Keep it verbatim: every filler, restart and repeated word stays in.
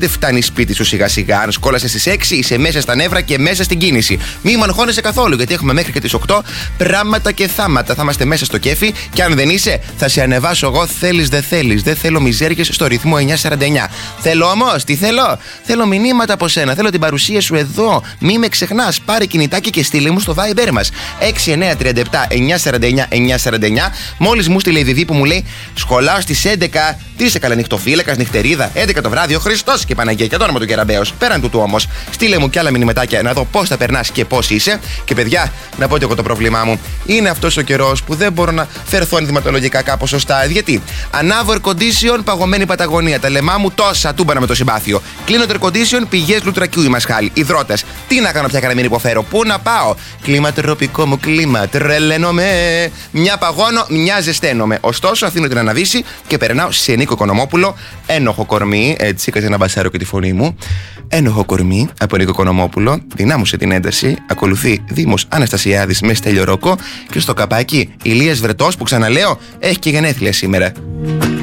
πέντε φτάνει σπίτι σου σιγά σιγά. Αν σκόλασε στις έξι, είσαι μέσα στα νεύρα και μέσα στην κίνηση. Μη μαγχώνεσαι καθόλου, γιατί έχουμε μέχρι και τις οκτώ πράγματα και θάματα. Θα είμαστε μέσα στο κέφι και αν δεν είσαι, θα σε ανεβάσω εγώ. Θέλεις, δεν θέλεις. Δεν θέλω μιζέριες στο ρυθμό εννιά σαράντα εννιά. Θέλω όμως, τι θέλω? Θέλω μηνύματα από σένα. Θέλω την παρουσία σου εδώ. Μη με ξεχνάς. Πάρε κινητάκι και στείλε μου στο Viber μας. έξι εννιά τρία επτά εννιά σαράντα εννιά εννιά σαράντα εννιά. Μόλις μου στείλε η Βιβί που μου λέει σχολάω στις έντεκα. Τι είσαι καλά, νυχτοφύλακας, νυχτερίδα. έντεκα το βράδυ, ο Χριστός και Παναγία και το όνομα του Κεραμπέως. Πέραν του του όμως, στείλε μου κι άλλα μηνυματάκια να δω πώς θα περνάς και πώς είσαι. Και παιδιά, να πω ότι εγώ το πρόβλημά μου είναι αυτός ο καιρός που δεν μπορώ να φερθώ ενδυματολογικά κάπως σωστά. Γιατί ανάβω air condition, παγωμένη Παταγωνία. Τα λεμά μου τόσα τούμπανα με το συμπάθειο. Κλείνω το air condition, πηγές Λουτρακιού η Μασχάλη. Υδρότες. Τι να κάνω πια, καλά μην υποφέρω. Πού να πάω? Κλίμα τροπικό μου κλίμα. Τρελαίνομαι. Μια παγώνω, μια ζεσταίνομαι. Ωστόσο, αφήνω την αναβίση και περνάω σε Νίκο Οικονομόπουλο. Ένοχο κορμί. Έτσι, έκανα να μπασάρω και τη φωνή μου. Ένοχο κορμί από Νίκο Οικονομόπουλο. Δυνάμωσε την ένταση. Ακολουθεί Δήμος Αναστασιάδης με Στέλιο Ρόκο. Και στο καπάκι Ηλίας Βρετός που ξαναλέω έχει και γενέθλια σήμερα.